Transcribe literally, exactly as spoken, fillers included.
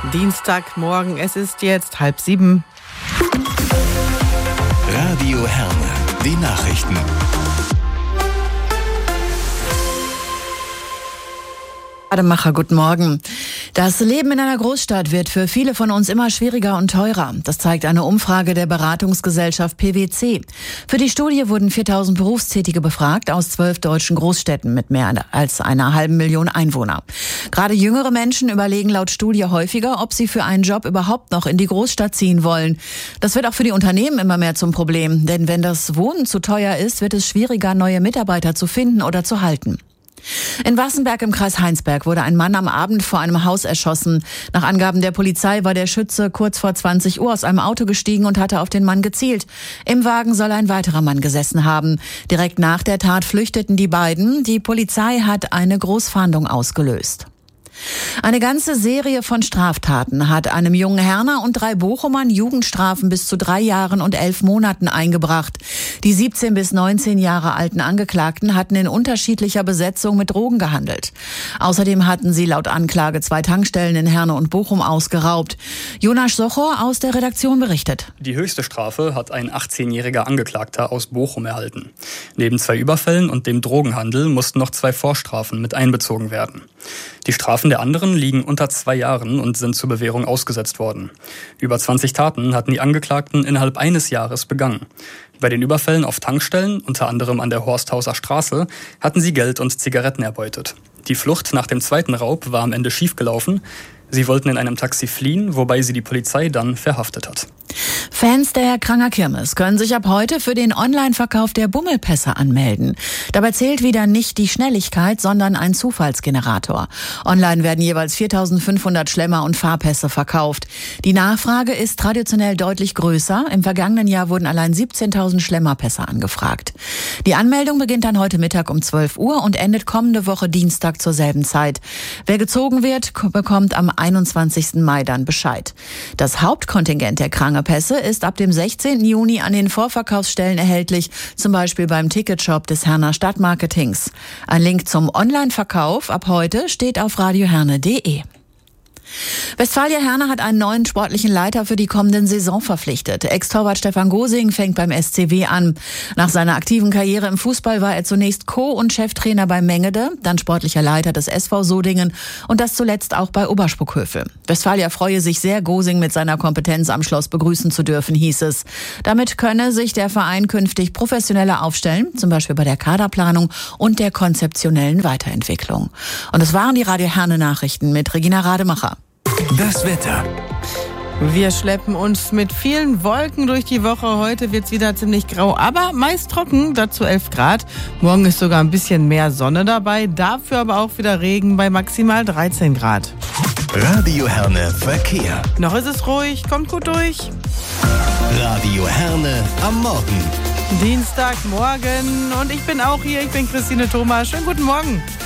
Dienstagmorgen, es ist jetzt halb sieben. Radio Herne, die Nachrichten. Rademacher, guten Morgen. Das Leben in einer Großstadt wird für viele von uns immer schwieriger und teurer. Das zeigt eine Umfrage der Beratungsgesellschaft P W C. Für die Studie wurden viertausend Berufstätige befragt aus zwölf deutschen Großstädten mit mehr als einer halben Million Einwohner. Gerade jüngere Menschen überlegen laut Studie häufiger, ob sie für einen Job überhaupt noch in die Großstadt ziehen wollen. Das wird auch für die Unternehmen immer mehr zum Problem. Denn wenn das Wohnen zu teuer ist, wird es schwieriger, neue Mitarbeiter zu finden oder zu halten. In Wassenberg im Kreis Heinsberg wurde ein Mann am Abend vor einem Haus erschossen. Nach Angaben der Polizei war der Schütze kurz vor zwanzig Uhr aus einem Auto gestiegen und hatte auf den Mann gezielt. Im Wagen soll ein weiterer Mann gesessen haben. Direkt nach der Tat flüchteten die beiden. Die Polizei hat eine Großfahndung ausgelöst. Eine ganze Serie von Straftaten hat einem jungen Herner und drei Bochumern Jugendstrafen bis zu drei Jahren und elf Monaten eingebracht. Die siebzehn bis neunzehn Jahre alten Angeklagten hatten in unterschiedlicher Besetzung mit Drogen gehandelt. Außerdem hatten sie laut Anklage zwei Tankstellen in Herne und Bochum ausgeraubt. Jonas Sochor aus der Redaktion berichtet. Die höchste Strafe hat ein achtzehnjähriger Angeklagter aus Bochum erhalten. Neben zwei Überfällen und dem Drogenhandel mussten noch zwei Vorstrafen mit einbezogen werden. Die Strafen der anderen liegen unter zwei Jahren und sind zur Bewährung ausgesetzt worden. Über zwanzig Taten hatten die Angeklagten innerhalb eines Jahres begangen. Bei den Überfällen auf Tankstellen, unter anderem an der Horsthauser Straße, hatten sie Geld und Zigaretten erbeutet. Die Flucht nach dem zweiten Raub war am Ende schiefgelaufen. Sie wollten in einem Taxi fliehen, wobei sie die Polizei dann verhaftet hat. Fans der Kranger Kirmes können sich ab heute für den Online-Verkauf der Bummelpässe anmelden. Dabei zählt wieder nicht die Schnelligkeit, sondern ein Zufallsgenerator. Online werden jeweils viertausendfünfhundert Schlemmer- und Fahrpässe verkauft. Die Nachfrage ist traditionell deutlich größer. Im vergangenen Jahr wurden allein siebzehntausend Schlemmerpässe angefragt. Die Anmeldung beginnt dann heute Mittag um zwölf Uhr und endet kommende Woche Dienstag zur selben Zeit. Wer gezogen wird, bekommt am einundzwanzigsten Mai dann Bescheid. Das Hauptkontingent der Kranger Pässe ist ab dem sechzehnten Juni an den Vorverkaufsstellen erhältlich, zum Beispiel beim Ticketshop des Herner Stadtmarketings. Ein Link zum Online-Verkauf ab heute steht auf radioherne punkt de. Westfalia Herne hat einen neuen sportlichen Leiter für die kommenden Saison verpflichtet. Ex-Torwart Stefan Gosing fängt beim S C W an. Nach seiner aktiven Karriere im Fußball war er zunächst Co- und Cheftrainer bei Mengede, dann sportlicher Leiter des S V Sodingen und das zuletzt auch bei Oberspuckhövel. Westfalia freue sich sehr, Gosing mit seiner Kompetenz am Schloss begrüßen zu dürfen, hieß es. Damit könne sich der Verein künftig professioneller aufstellen, zum Beispiel bei der Kaderplanung und der konzeptionellen Weiterentwicklung. Und es waren die Radio Herne Nachrichten mit Regina Rademacher. Das Wetter. Wir schleppen uns mit vielen Wolken durch die Woche. Heute wird es wieder ziemlich grau, aber meist trocken, dazu elf Grad. Morgen ist sogar ein bisschen mehr Sonne dabei, dafür aber auch wieder Regen bei maximal dreizehn Grad. Radio Herne Verkehr. Noch ist es ruhig, kommt gut durch. Radio Herne am Morgen. Dienstagmorgen und ich bin auch hier, ich bin Christine Thoma. Schönen guten Morgen.